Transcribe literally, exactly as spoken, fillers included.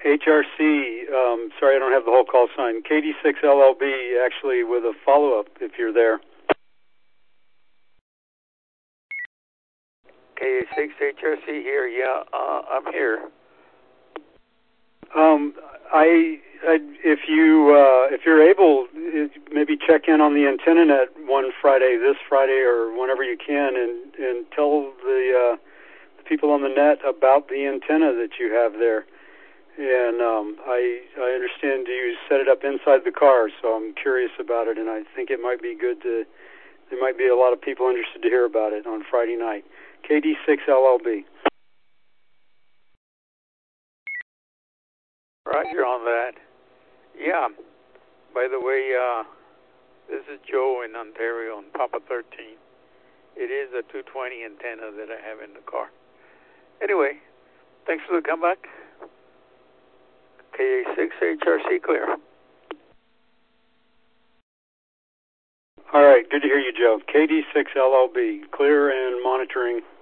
H R C, um, sorry I don't have the whole call sign, K D six L L B, actually with a follow-up if you're there. K D six H R C here, yeah, uh, I'm here. Um, I, I, if you uh, if you're able, maybe check in on the AntennaNet one Friday, this Friday, or whenever you can, and, and tell the, uh, the people on the net about the antenna that you have there. And um, I I understand you set it up inside the car, so I'm curious about it, and I think it might be good to. There might be a lot of people interested to hear about it on Friday night. K D six L L B. Roger on that. Yeah. By the way, uh, this is Joe in Ontario in Papa thirteen. It is a two twenty antenna that I have in the car. Anyway, thanks for the comeback. K D six H R C clear. All right, good to hear you, Joe. K D six L L B, clear and monitoring.